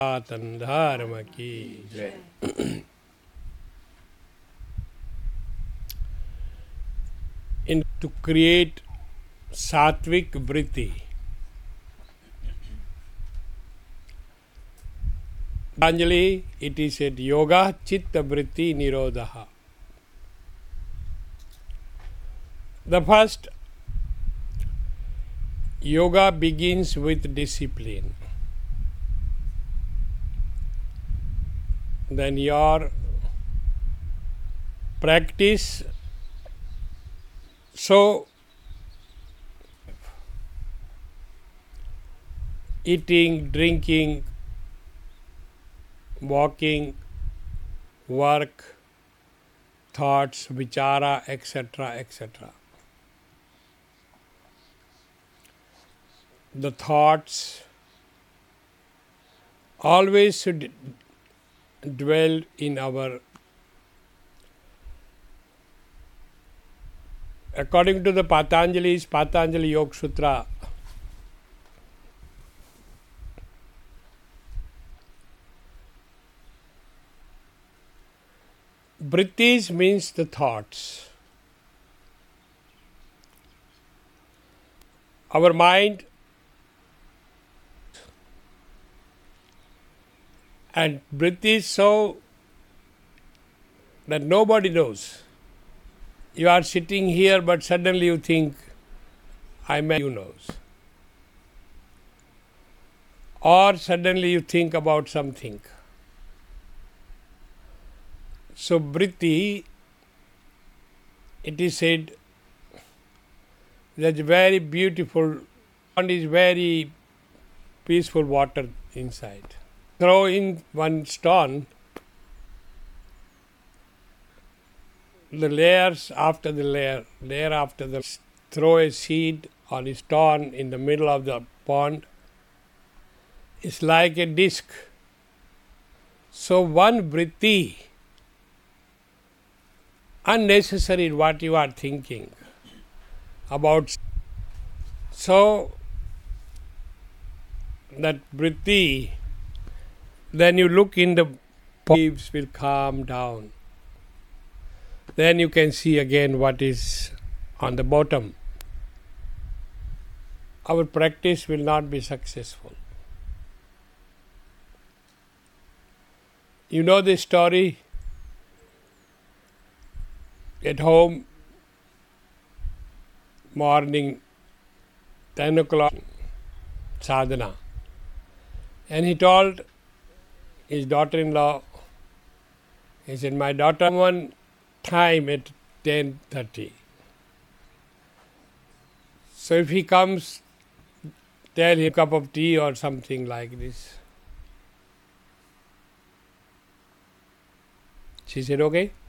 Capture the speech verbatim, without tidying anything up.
सनातन धर्म की जय। In to create sattvic vritti, Patanjali, it is said yoga chitta vritti nirodha. The first yoga begins with discipline. Then your practice, so eating, drinking, walking, work, thoughts, vichara, et cetera, et cetera. The thoughts always should dwell in our, according to the Patanjali's Patanjali Yoga Sutra, vrittis means the thoughts. Our mind and vrittis so that nobody knows. You are sitting here, but suddenly you think, I may you knows. Or suddenly you think about something. So vritti, it is said, that's very beautiful, and is very peaceful water inside. Throw in one stone, the layers after the layer, layer after the, throw a seed or a stone in the middle of the pond. It's like a disc. So one vritti, unnecessary what you are thinking about. So that vritti, then you look in the leaves will calm down. Then you can see again what is on the bottom. Our practice will not be successful. You know the story? At home, morning, ten o'clock, sadhana. And he told his daughter-in-law, he said, my daughter, one time at ten thirty. So if he comes, tell him a cup of tea or something like this. She said, okay.